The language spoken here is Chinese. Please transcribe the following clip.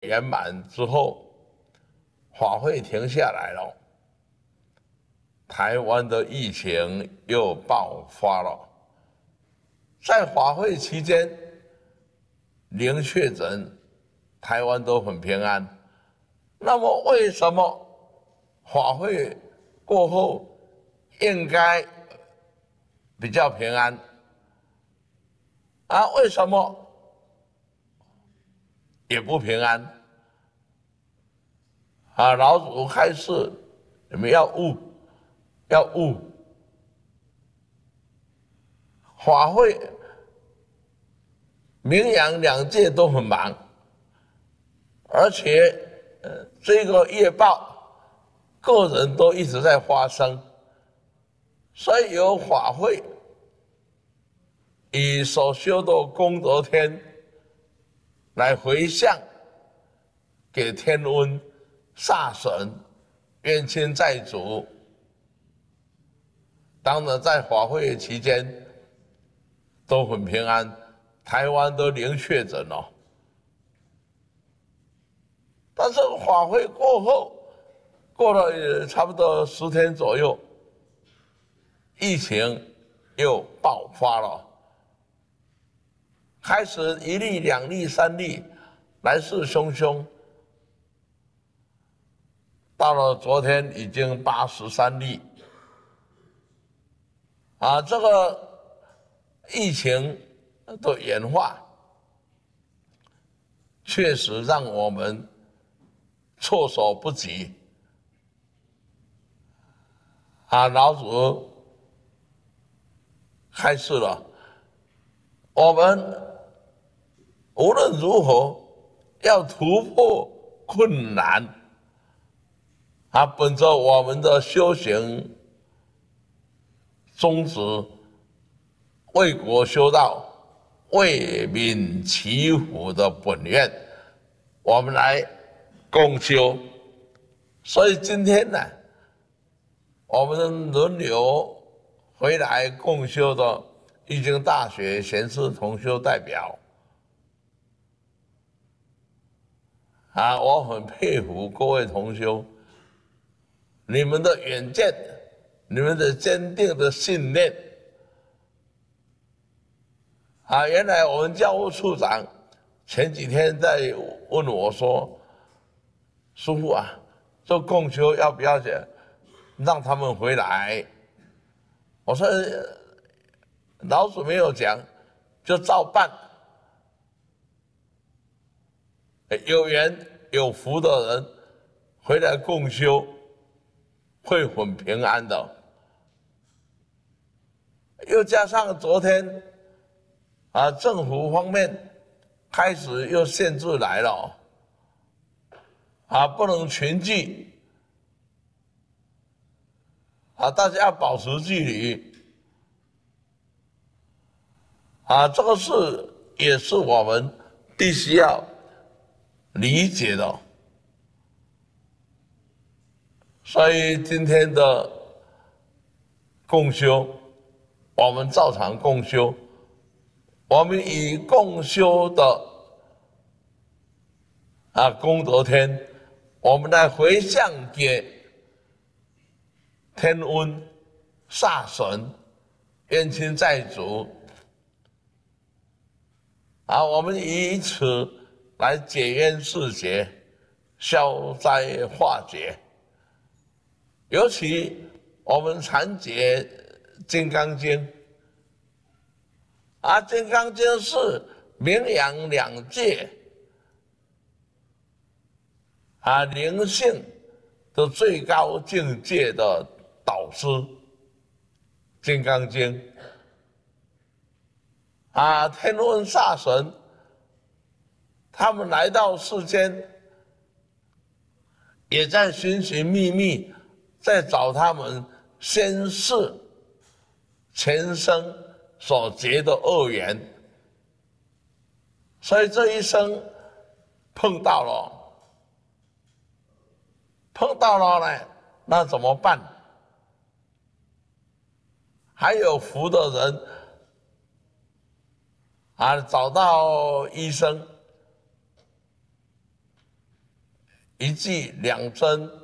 圆满之后，法会停下来了，台湾的疫情又爆发了。在法会期间，零确诊，台湾都很平安。那么为什么法会过后应该比较平安？为什么也不平安？老祖开示，你们要悟，要悟。法会明阳两界都很忙，而且这个业报个人都一直在发生，所以有法会以所修的功德天来回向给天恩、煞神、冤亲债主。当然在法会期间都很平安，台湾都零确诊了。但是法会过后，过了差不多10天左右，疫情又爆发了，开始1例、2例、3例，来势汹汹，到了昨天已经83例。这个疫情的演化，确实让我们措手不及。老祖开示了，我们无论如何要突破困难，本着我们的修行宗旨，为国修道、为民祈福的本愿，我们来共修。所以今天呢，我们轮流回来共修的易经大学贤士同修代表，我很佩服各位同修，你们的远见，你们的坚定的信念。原来我们教务处长前几天在问我说：“师父这共修要不要让他们回来？”我说：“老祖没有讲，就照办。有缘有福的人回来共修，会很平安的。”又加上昨天政府方面开始又限制来了，不能群聚，大家要保持距离，这个事也是我们必须要理解的。所以今天的共修，我们照常共修，我们以共修的功德天，我们来回向给天恩、煞神、冤亲债主，我们以此来解冤释结、消灾化解。尤其我们常解《金刚经》，《金刚经》是明阳两界灵性的最高境界的导师，《金刚经》天恩煞神，他们来到世间，也在寻寻觅觅，在找他们先世前生所结的恶缘，所以这一生碰到了呢，那怎么办？还有福的人找到医生， 一计两针